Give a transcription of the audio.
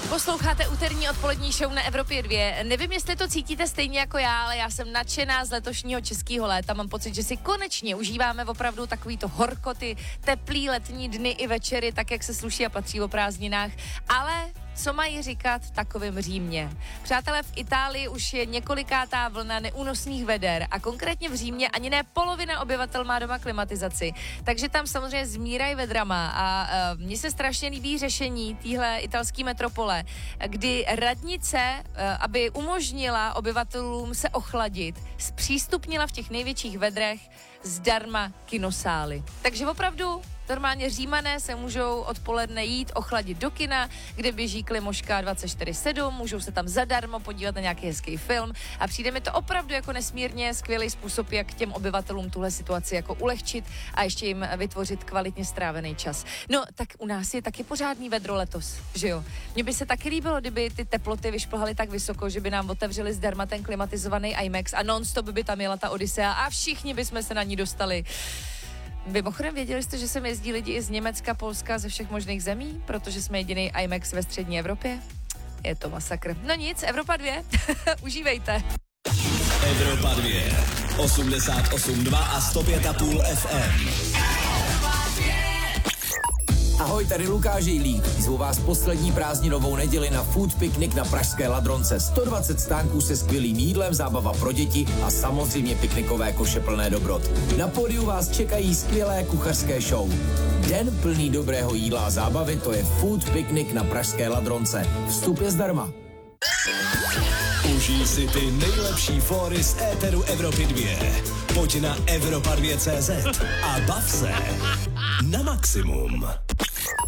Posloucháte úterní odpolední show na Evropě 2. Nevím, jestli to cítíte stejně jako já, ale já jsem nadšená z letošního českého léta. Mám pocit, že si konečně užíváme opravdu takovýto horkoty, teplý letní dny i večery, tak jak se sluší a patří o prázdninách. Ale co mají říkat v takovém Římě? Přátelé, v Itálii už je několikátá vlna neúnosných veder a konkrétně v Římě ani ne polovina obyvatel má doma klimatizaci. Takže tam samozřejmě zmírají vedrama a mně se strašně líbí řešení téhle italské metropole, kdy radnice, aby umožnila obyvatelům se ochladit, zpřístupnila v těch největších vedrech zdarma kinosály. Takže opravdu normálně Římané se můžou odpoledne jít ochladit do kina, kde běží Klimoška 24/7, můžou se tam zadarmo podívat na nějaký hezký film a přijde mi to opravdu jako nesmírně skvělý způsob, jak těm obyvatelům tuhle situaci jako ulehčit a ještě jim vytvořit kvalitně strávený čas. No, tak u nás je taky pořádný vedro letos, že jo? Mně by se taky líbilo, kdyby ty teploty vyšplhaly tak vysoko, že by nám otevřeli zdarma ten klimatizovaný IMAX a non-stop by tam jela ta Odyssea a všichni bychom se na ní dostali. Mimochodem, věděli jste, že sem jezdí lidi i z Německa, Polska, ze všech možných zemí, protože jsme jediný IMAX ve střední Evropě? Je to masakr. No nic, Evropa 2, užívejte. Evropa 2, 88,2 a 105,5 FM. Ahoj, tady Lukáš Jejlík. Zvu vás poslední prázdninovou neděli na food picnic na pražské Ladronce. 120 stánků se skvělým jídlem, zábava pro děti a samozřejmě piknikové koše plné dobrot. Na pódiu vás čekají skvělé kuchařské show. Den plný dobrého jídla a zábavy, to je food picnic na pražské Ladronce. Vstup je zdarma. Užij si ty nejlepší fóry z éteru Evropy 2. Pojď na Evropa2.cz a bav se na maximum.